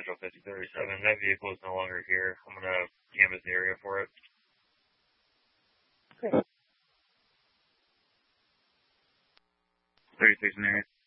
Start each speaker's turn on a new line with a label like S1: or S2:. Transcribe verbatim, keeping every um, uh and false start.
S1: Central fifty thirty-seven. That vehicle is no longer here. I'm going to canvass the area for it.
S2: Okay.
S1: thirty-six in area.